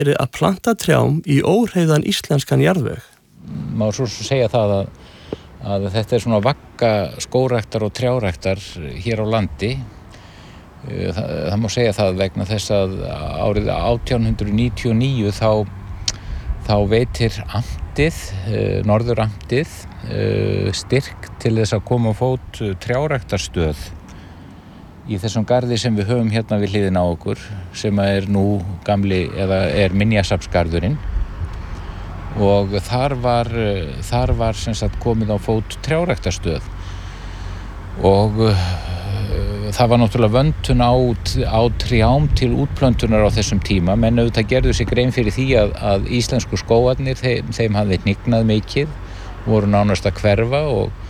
að planta trjám í óhreyfðan íslenskan jarðveg. Má svo segja það að þetta svona vagga skógræktar og trjáræktar hér á landi. Það má segja það vegna þess að árið 1899 þá veitir amtið, norðuramtið, styrk til þess að koma á fót trjáræktarstöð í þessum garði sem við höfum hérna við hliðina á okkur, sem er nú gamli eða er minjasafnsgarðurinn. Og þar var sem sagt komið á fót trjáræktarstöð og það var náttúrulega vöntun á trjám til útplöntunar á þessum tíma, menn auðvitað gerðu sig grein fyrir því að íslensku skógarnir þeim hafði hnignað mikið, voru nánast að hverfa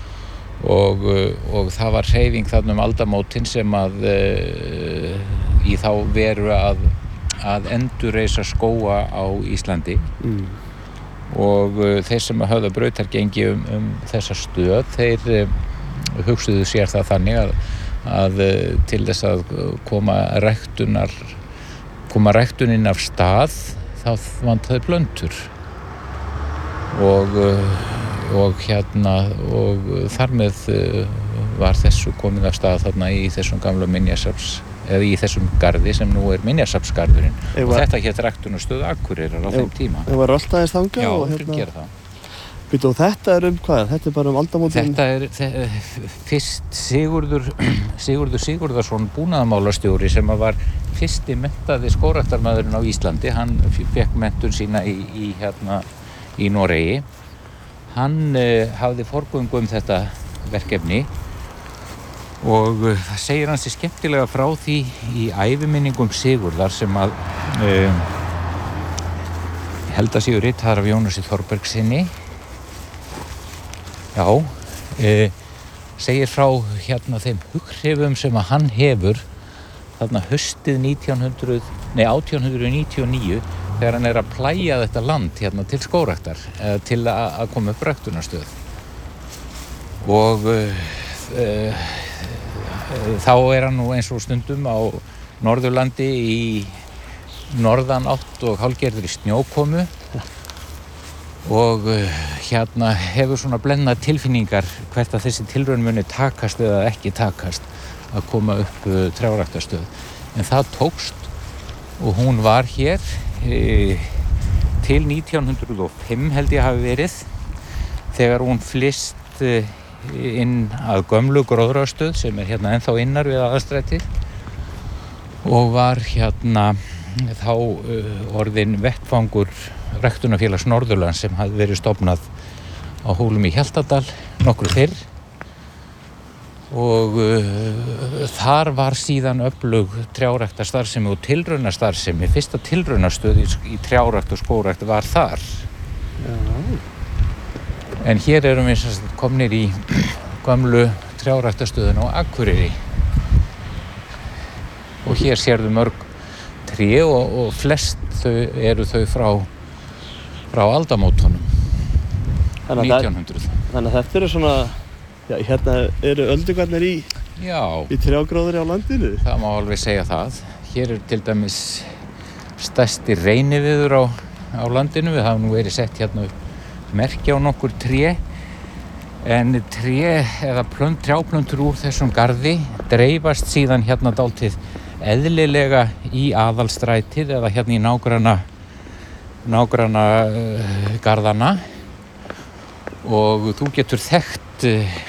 og það var hreyfing þarna aldamótin sem í þá veru að endurreisa skóga á Íslandi. Og þeir sem höfðu brautargengi þessa stöð, þeir hugsuðu sér það þannig að til þess að koma ræktunin af stað, þá vantaði plöntur og þar með var þessu komið af stað þarna í þessum gamla minjasafns eða í þessum garði sem nú er minjasafnsgarðurinn og þetta hét ræktunarstöð Akureyrar á þeim tíma. Það var alltaf aðeins þangað? Já, gera það. Býtu, og þetta er hvað? Þetta er bara aldamótin? Þetta er fyrst Sigurður Sigurðarsson búnaðarmálastjóri sem var fyrsti menntaði skógræktarmaðurinn á Íslandi. Hann fékk menntun sína í Noregi. Hann hafði forgöngu þetta verkefni og það segir hann sér skemmtilega frá því í æviminningum Sigurðar sem ég held að séu ritaðar af Jónasi Þorbergssyni. Já, segir frá þeim hughrifum sem hann hefur þarna haustið 1899 þegar hann að plæja þetta land til skógræktar til að koma upp ræktunarstöð og þá hann nú eins og stundum á Norðurlandi í norðanátt og hálfgerðri snjókomu og hefur svona blendnar tilfinningar hvert að þessi tilraun muni takast eða ekki takast að koma upp trjáræktarstöð en það tókst og hún var hér til 1905 held ég hafi verið þegar hún flyst inn að gömlu gróðrarstöð sem er ennþá innar við Aðalstrætið og var þá orðin vettfangur Ræktunarfélags Norðurlands sem hafði verið stofnað á Hólum í Hjaltadal nokkru fyrr og þar var síðan öflug trjáræktarstarfsemi og tilraunastarfsemi. Fyrsta tilraunastöð í trjárækt og skógrækt var þar. Já. En hér erum við komnir í gömlu trjáræktarstöðin á Akureyri. Og hér sérðu mörg tré og flest eru þau frá aldamótunum. 1900. Þannig að þetta eru svona, hérna eru öldungarnir í trjágróðri á landinu. Það má alveg segja það. Hér er til dæmis stærsti reyniviður á landinu. Við hafum nú verið sett upp merki á nokkur tré. En tré eða trjáplöntur úr þessum garði dreifast síðan dálítið eðlilega í Aðalstrætið eða í nágranna garðana og þú getur þekkt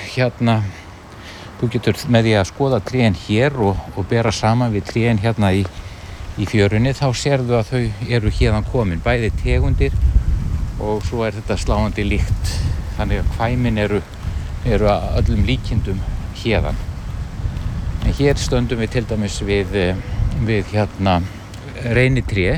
þú getur með því að skoða trén hér og bera saman við trén í fjörunni þá sérðu að þau eru héðan komin bæði tegundir og svo er þetta sláandi líkt þannig að hvæmin eru að öllum líkindum héðan en hér stöndum við til dæmis við reynitré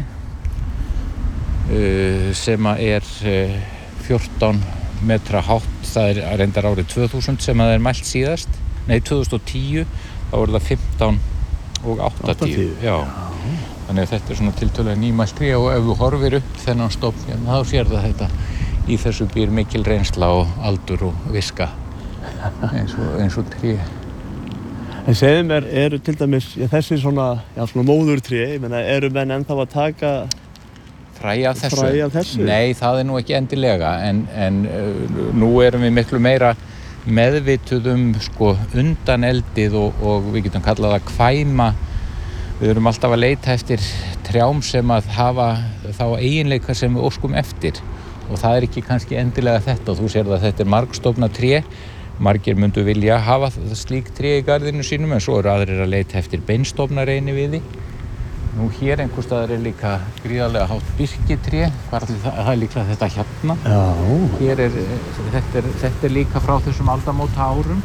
sem er 14 metra hátt, það er reyndar árið 2000 sem það er mælt síðast, 2010 þá voru það 15 og 80. Já. Þannig að þetta er svona tiltölulega nýmælt tré og ef þú horfir upp þennan stofn þá sér það þetta í þessu býr mikil reynsla og aldur og viska eins og tré. En segðu mér, eru til dæmis þessi svona móðurtré, ég meina, eru menn ennþá að taka Fræ af þessu? Nei, það nú ekki endilega en nú erum við miklu meira meðvituð sko undaneldið og við getum kallað það kvæma. Við erum alltaf að leita eftir trjám sem að hafa þá eiginleika sem við óskum eftir og það ekki kannski endilega þetta og þú sér að þetta margstofna tré. Margir myndu vilja hafa slík tré í garðinu sínum en svo eru aðrir að leita eftir beinstofnar eini við því. Nú hér einhvers staðar líka gríðarlega hátt birkitré, það líklega þetta hérna. Já. Hér þetta líka frá þessum aldamóta árum.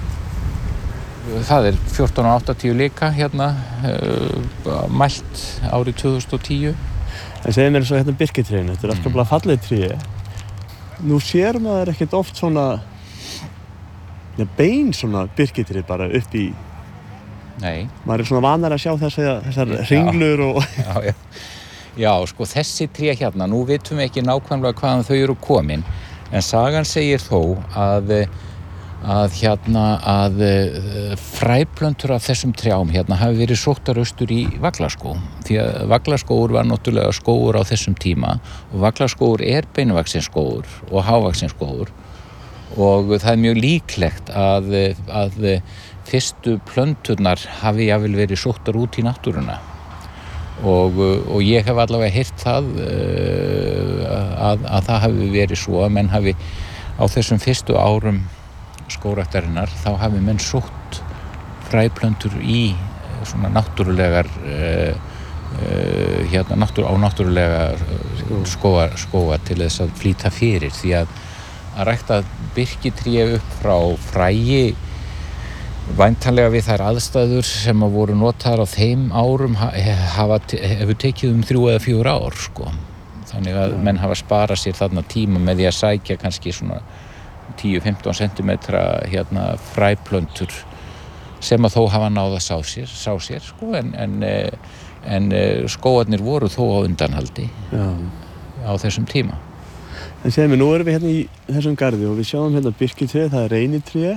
Það 1480 líka hérna, mælt árið 2010. En segir mér svo hérna birkitrénu, þetta afskaplega fallegt tré. Nú sér maður ekkert oft svona bein svona birkitré bara upp í. Nei. Maður svona vanar að sjá þessar hringlur og Já, sko þessi tré hérna, nú vitum við ekki nákvæmlega hvaðan þau eru komin, en sagan segir þó að fræplöntur af þessum trjám hérna hafi verið sóttar austur í Vaglaskóg. Því að Vaglaskógur var náttúrulega skógur á þessum tíma og Vaglaskógur beinvaxinn skógur og hávaxinn skógur og það mjög líklegt að fyrstu plönturnar hafi jafnvel verið sóttar út í náttúruna og ég hef allavega heyrt það að það hafi verið svo að menn hafi á þessum fyrstu árum skógræktarinnar þá hafi menn sótt fræplöntur í svona náttúrulegar náttúrulega skóga til þess að flýta fyrir því að rækta birkitré upp frá fræi væntanlega við þær aðstæður sem að voru notaðar á þeim árum hefur tekið 3 eða 4 ár sko. Þannig að menn hafa sparað sér þarna tíma með því að sækja kannski svona 10-15 cm fræplöntur sem að þó hafa náð að sá sér sko, en skógarnir voru þó á undanhaldi á þessum tíma. En segðu mér, nú erum við hérna í þessum garði og við sjáum hérna birkitré, það reynitré.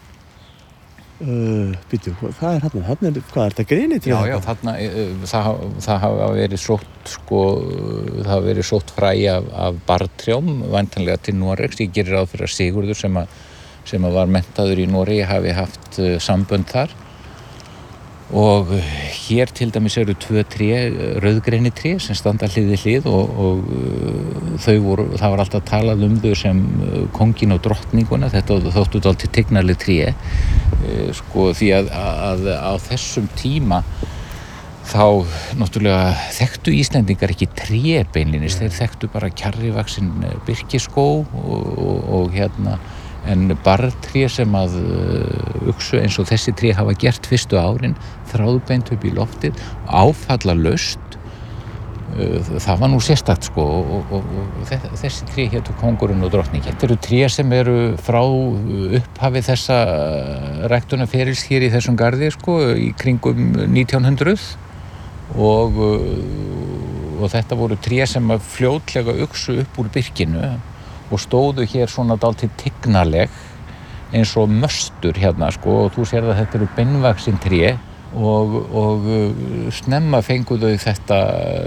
Býtu, hvað hérna? Hvað þetta grenitré? Já, þarna, það hafa verið sótt sko, það hafa verið sótt fræ af barrtrjám, væntanlega til Noregs. Ég gerir ráð fyrir að Sigurður sem var menntaður í Noregi hafi haft sambönd þar. Og hér til dæmis eru 2 tré, rauðgrenitré sem standa hlið við hlið og það var alltaf talað þau sem kónginn og drottninguna, þetta þóttu dálítið tignarleg tré, sko því að á þessum tíma þá náttúrulega þekktu Íslendingar ekki tré beinlínis, þeir þekktu bara kjarrivaxinn birkiskóg og en barrtré sem að uxu eins og þessi tré hafa gert fyrstu árin, þráðbeint upp í loftið, áfallalaust, það var nú sérstakt sko og þessi tré hétu kóngurinn og drottningin. Þetta eru tré sem eru frá upphafi þessa ræktunarferils hér í þessum garði sko í kringum 1900 og þetta voru tré sem að fljótlega uxu upp úr birkinu og stóðu hér svona dálítið tignaleg eins og möstur hérna sko og þú sér að þetta eru beinvaxin tré og snemma fenguðu þetta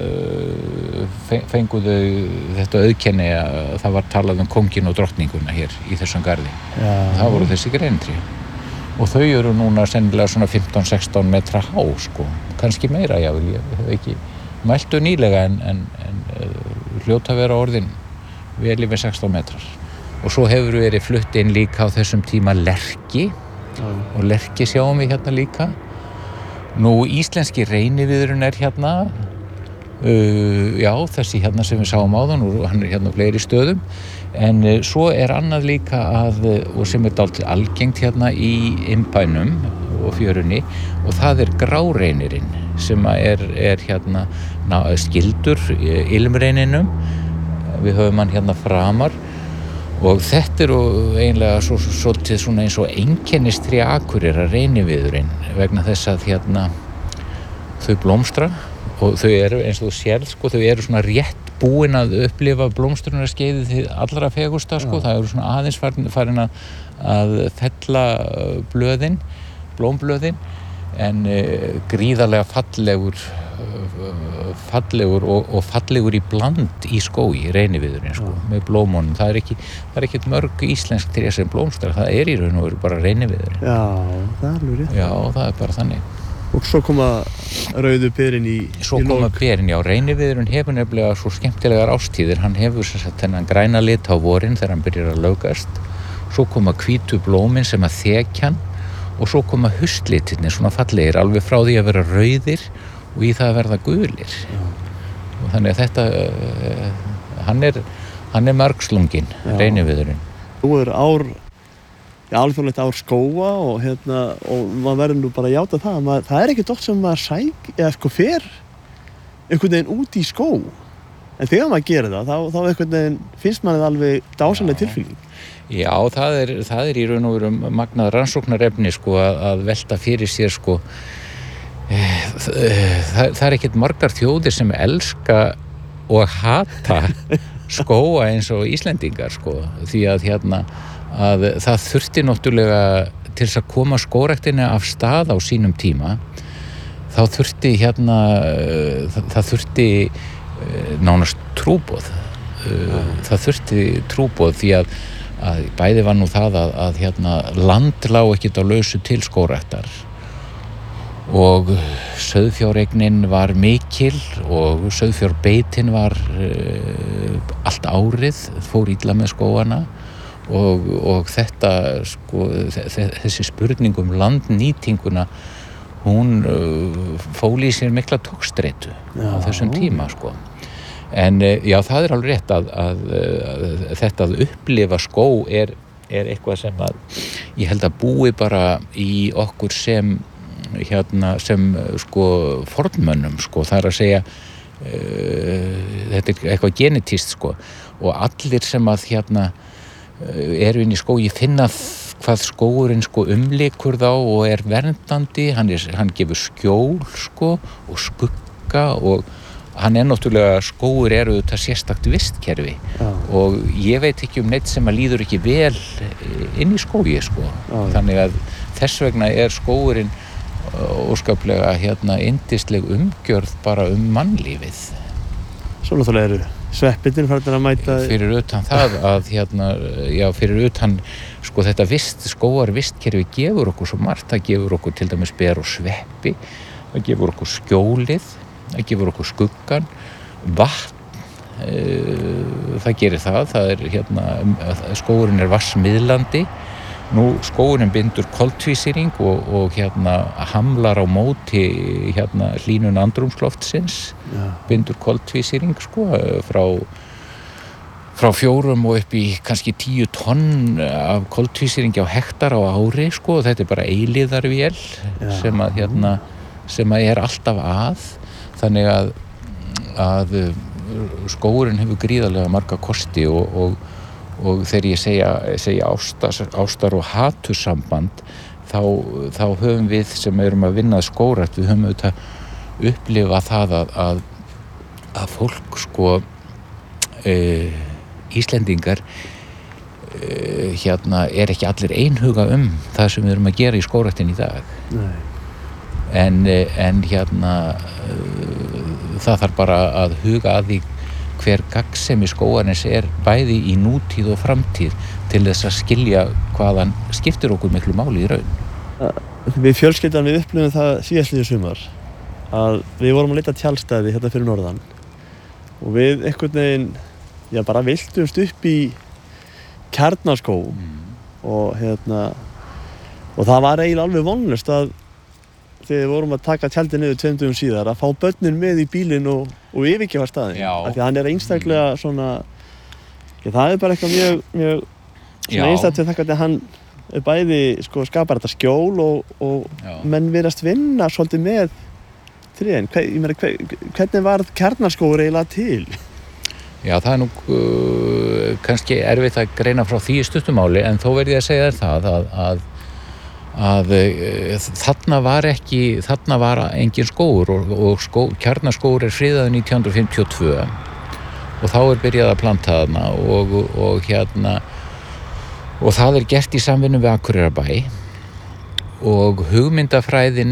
auðkenni að það var talað kónginn og drottninguna hér í þessum garði. Það voru þessi grenitré og þau eru núna sennilega svona 15-16 metra há sko, kannski meira ég hef ekki mæltu nýlega en hljóta vera orðin vel yfir 16 metrar. Og svo hefur verið flutt inn líka á þessum tíma lerki og lerki sjáum við hérna líka. Nú íslenski reyniviðurinn hérna, já þessi hérna sem við sáum áðan og hann hérna á fleiri stöðum. En svo annað líka og sem dálítið algengt hérna í innbænum og fjörunni og það gráreinirinn sem hérna skyldur ilmreininum. Við höfum hann hérna framar og þetta eiginlega svolítið svona eins og einkennistré Akureyrar reyniviðurinn vegna þess að hérna þau blómstra og þau eins og þú sérð sko, þau svona rétt búin að upplifa blómstrunarskeiðið því allra fegusta sko, það svona aðeins farin að fella blöðin, blómblöðin gríðarlega fallegur og fallegur í bland í skógi, reyniviðurinn sko, með blómunum. Það er ekkert mörg íslensk tré sem blómstrar, það er í raun og veru bara reyniviðurinn. Já, það er alveg rétt. Já, það er bara þannig. Og svo koma rauðu berin í Svo koma berin, já, reyniviðurinn hefur nefnilega svo skemmtilegar ástíðir. Hann hefur sem sagt þennan græna lit á vorin þegar hann byrjar að laugast. Svo koma hvítu blómin sem að þekja hann og svo koma haustlitirnir svona fallegir, alveg frá því að vera rauðir og í það að verða gulir. Og þannig að þetta, hann er margslunginn, reyniviðurinn. Nú er alþjóðlegt ár skóga og maður verður nú bara að játa það að það er ekkert oft sem maður fer einhvern veginn út í skó. En þegar maður gerir það, þá einhvern veginn finnst manni alveg dásamleg tilfinning. Já, það er í raun og veru magnað rannsóknarefni sko að velta fyrir sér sko. Það er ekkert margar þjóðir sem elska og hata skóga eins og Íslendingar sko, því að að það þurfti náttúrulega til þess að koma skógræktinni af stað á sínum tíma, þá þurfti það þurfti nánast trúboð. Það þurfti trúboð því að bæði var nú það að land lá ekkert á lausu til skógræktar og sauðfjáreignin var mikil og sauðfjárbeitin var allt árið, fór illa með skógana og þetta sko, þessi spurning landnýtinguna hún fól í sér mikla togstreitu á þessum tíma sko. En já, það er alveg rétt að þetta að upplifa skó er eitthvað sem að ég held að búi bara í okkur sem sko fornmönnum sko, það er að segja þetta er eitthvað genetískt sko og allir sem að eru inn í skógi finna hvað skógurinn sko umlykur þá og er verndandi, hann gefur skjól sko og skugga og hann náttúrulega, skógur auðvitað sérstakt vistkerfi og ég veit ekki neitt sem að líður ekki vel inn í skógi sko. Þannig að þess vegna skógurinn óskaplega yndisleg umgjörð bara mannlífið. Svo náttúrulega eru sveppirnir farin að mæta fyrir utan það að fyrir utan sko þetta skógarvistkerfi gefur okkur svo margt, það gefur okkur til dæmis ber og sveppi, það gefur okkur skjólið, það gefur okkur skuggan, vatn, það gerir það er skógurinn vatnsmiðlandi. Nú skógurinn bindur koltvísýring og hamlar á móti hlýnun andrúmsloftsins, bindur koltvísýring sko frá 4 og upp í kannski 10 tonn af koltvísýringi á hektar á ári sko, og þetta er bara eilífðarvél sem er alltaf að. Þannig að skógurinn hefur gríðarlega marga kosti og þegar ég segja ástar og hatursamband þá höfum við sem erum að vinna skógrækt, við höfum auðvitað upplifað það að fólk sko Íslendingar er ekki allir einhuga það sem við erum að gera í skógræktinni í dag. Nei. En það þarf bara að huga að því hver gagnsemi skógarins bæði í nútíð og framtíð til þess að skilja hvaðan skiptir okkur miklu máli í raun. Við fjölskyldan við upplifum það síðastliðið sumar að við vorum að leita tjaldstæði fyrir norðan og við einhvern veginn bara viltumst upp í Kjarnaskó og það var eiginlega alveg vonlaust að þegar við vorum að taka tjaldið niður 2 dögum síðar að fá börnin með í bílinn og yfirgefa staðinn. Af því að hann einstaklega svona, það bara eitthvað mjög einstakt til þakka að hann bæði sko skapar þetta skjól og menn virðast vinna svolítið með trén. Hvernig varð Kjarnaskógur eiginlega til? Já, það nú kannski erfitt að greina frá því í stuttumáli, en þó verð ég að segja þér það að þarna var engin skógur og Kjarnaskógur friðaður 1952 og þá byrjað að planta þarna og það gert í samvinnu við Akureyrarbæ og hugmyndafræðin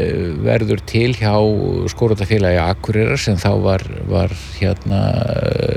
verður til hjá Skógræktarfélagi Akureyrar sem þá var hérna